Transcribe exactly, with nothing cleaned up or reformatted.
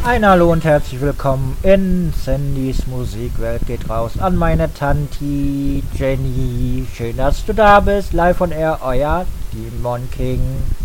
Ein Hallo und herzlich willkommen in Sandys Musikwelt geht raus an meine Tanti Jenny. Schön, dass du da bist. Live on Air, euer Demon King.